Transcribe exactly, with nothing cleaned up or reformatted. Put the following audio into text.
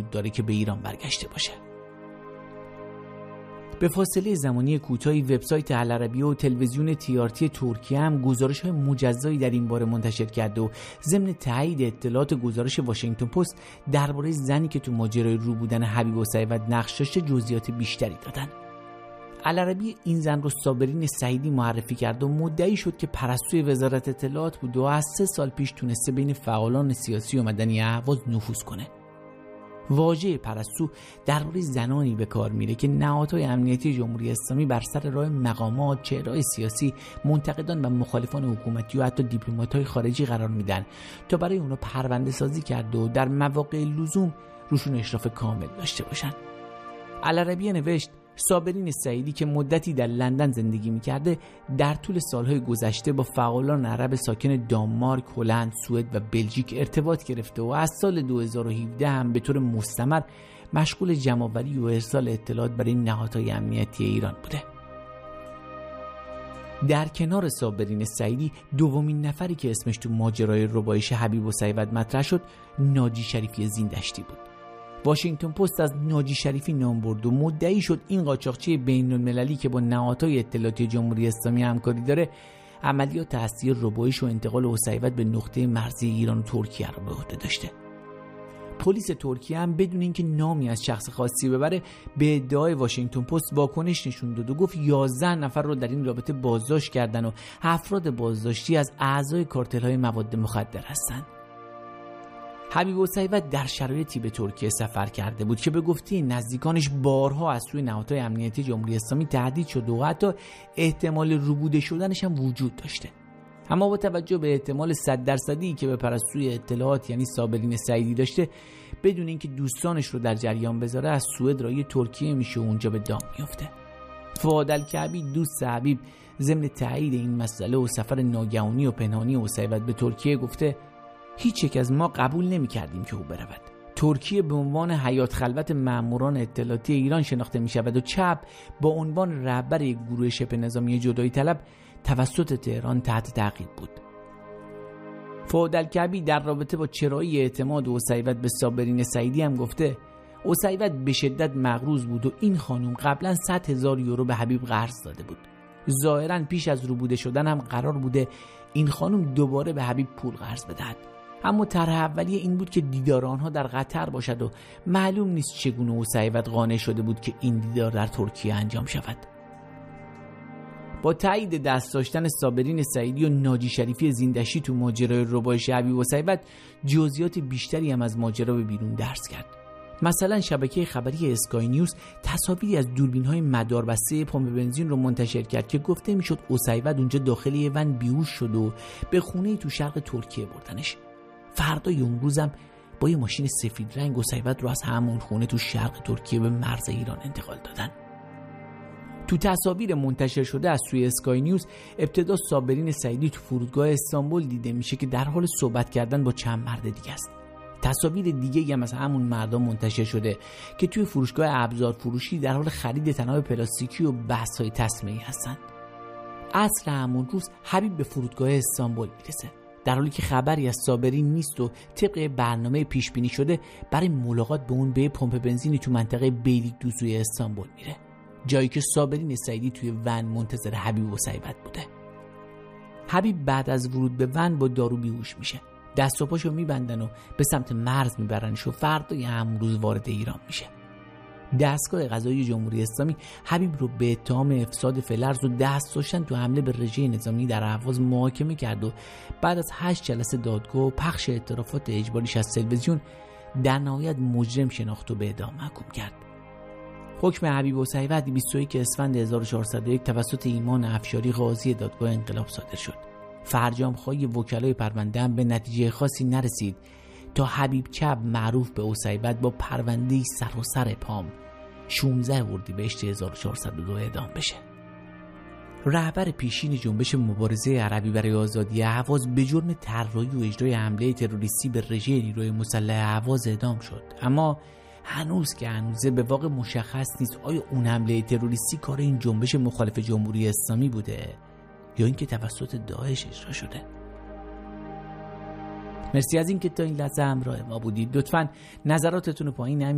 وجود داره که به ایران برگشته باشه. به فاصله زمانی کوتاهی وبسایت العربیه و تلویزیون تی آر تی ترکیه هم گزارش‌های مجزایی در این باره منتشر کرد و ضمن تایید اطلاعات گزارش واشنگتن پست درباره زنی که تو ماجرای رو بودن حبیب السیود نقش داشته جزئیات بیشتری دادن. العربیه این زن رو صابرین سعیدی معرفی کرد و مدعی شد که پرستوی وزارت اطلاعات بود و از سه سال پیش تونسته بین فعالان سیاسی و مدنی اهواز نفوذ کنه. واژه پرستو درباره زنانی به کار میره که نهادهای امنیتی جمهوری اسلامی بر سر راه مقامات، چهره‌های سیاسی، منتقدان و مخالفان حکومتی و حتی دیپلمات‌های خارجی قرار میدن تا برای اونا پرونده سازی کرد و در مواقع لزوم روشون اشراف کامل داشته باشن. العربیه نوشت صابرین سعیدی که مدتی در لندن زندگی میکرده در طول سالهای گذشته با فعالان عرب ساکن دانمارک، هلند، سوئد و بلژیک ارتباط گرفته و از سال دو هزار و هفده هم به طور مستمر مشغول جمع‌آوری و ارسال اطلاعات برای نهادهای امنیتی ایران بوده. در کنار صابرین سعیدی دومین نفری که اسمش تو ماجرای ربایش حبیب السیود مطرح شد ناجی شریفی زیندشتی بود. واشنگتن پست از ناجی شریفی نام برد و مدعی شد این قاچاقچی بین‌المللی که با نهادهای اطلاعاتی جمهوری اسلامی همکاری داره عملیات هستی ربایش و انتقال السیود به نقطه مرزی ایران و ترکیه رو به عهده داشته. پلیس ترکیه هم بدون اینکه نامی از شخص خاصی ببره به ادعای واشنگتن پست واکنش نشون داد و گفت یازده نفر رو در این رابطه بازداشت کردن و افراد بازداشتی از اعضای کارتل‌های مواد مخدر هستند. حبیب السیود در شرایطی به ترکیه سفر کرده بود که به گفته نزدیکانش بارها از سوی نهادهای امنیتی جمهوری اسلامی تهدید شده و حتی احتمال روبوده شدنش هم وجود داشته. اما با توجه به احتمال صد درصدی که به پرستوی اطلاعات یعنی صابرین سعیدی داشته بدون اینکه دوستانش رو در جریان بذاره از سوئد رای ترکیه میشه و اونجا به دام میفته. فؤاد الکعبی دوست حبیب ضمن تایید این مسئله و سفر ناگهانی و پنهانی السیود به ترکیه گفته هیچ یک از ما قبول نمی کردیم که او برود. ترکیه به عنوان حیات خلوت ماموران اطلاعاتی ایران شناخته می شود و چپ با عنوان رهبر یک گروه شبه نظامی جدایی طلب توسط تهران تحت تعقیب بود. فؤاد الکعبی در رابطه با چرایی اعتماد السیود به صابرین سعیدی هم گفته السیود به شدت مغروض بود و این خانم قبلا صد هزار یورو به حبیب قرض داده بود. ظاهرا پیش از روبوده شدن هم قرار بوده این خانم دوباره به حبیب پول قرض بدهد. اما طرح اولیه این بود که دیدار آنها در قطر باشد و معلوم نیست چگونه السیود قانع شده بود که این دیدار در ترکیه انجام شود. با تایید دست داشتن صابرین سعیدی و ناجی شریفی زیندشتی تو ماجرای ربایش حبیب السیود جزئیات بیشتری هم از ماجرا به بیرون درس کرد. مثلا شبکه خبری اسکای نیوز تصاویری از دوربین‌های مداربسته پمپ بنزین رو منتشر کرد که گفته میشد السیود اونجا داخل یه ون بیهوش شد و به خونه‌ای تو شرق ترکیه بردنش. فردای اون روزم با یه ماشین سفید رنگ السیود رو از همون خونه تو شرق ترکیه به مرز ایران انتقال دادن. تو تصاویر منتشر شده از سوی اسکای نیوز ابتدا صابرین سعیدی تو فرودگاه استانبول دیده میشه که در حال صحبت کردن با چند مرد دیگه است. تصاویر دیگه هم از همون مردم منتشر شده که توی فروشگاه ابزار فروشی در حال خرید طناب پلاستیکی و بحث‌های تسمیه‌ای هستند. عصر همون روز حبیب به فرودگاه استانبول میرسه در حالی که خبری از صابرین نیست و طبق برنامه پیش بینی شده برای ملاقات به اون به پمپ بنزینی تو منطقه بیلیکدوزوی استانبول میره، جایی که صابرین سعیدی توی ون منتظر حبیب السیود بوده. حبیب بعد از ورود به ون با دارو بیهوش میشه. دست و پاشو میبندن و به سمت مرز میبرنش و فردای همون روز وارد ایران میشه. دستگاه قضایی جمهوری اسلامی حبیب رو به اتهام افساد فلرز و دست داشتن تو حمله به رژه نظامی در اهواز محاکمه کرد و بعد از هشت جلسه دادگاه و پخش اعترافات اجباریش از تلویزیون در نهایت مجرم شناخت و به اعدام محکوم کرد. حکم حبیب السیود بیست و یک اسفند هزار و چهارصد و یک توسط ایمان افشاری قاضی دادگاه انقلاب صادر شد. فرجام‌خوای وکلای پرونده هم به نتیجه خاصی نرسید تا حبیب چپ معروف به السیود با پرونده‌ای سر و سر پام شانزده اردیبهشت هزار و چهارصد و دو اعدام بشه. رهبر پیشین جنبش مبارزه عربی برای آزادی اهواز به جرم طراحی و اجرای حمله تروریستی به رژه نیروی مسلح اهواز اعدام شد. اما هنوز که هنوزه به واقع مشخص نیست آیا اون حمله تروریستی کار این جنبش مخالف جمهوری اسلامی بوده یا اینکه توسط داعش اجرا شده. مرسی از اینکه تا این لحظه همراه ما بودید. لطفاً نظراتتون رو پایین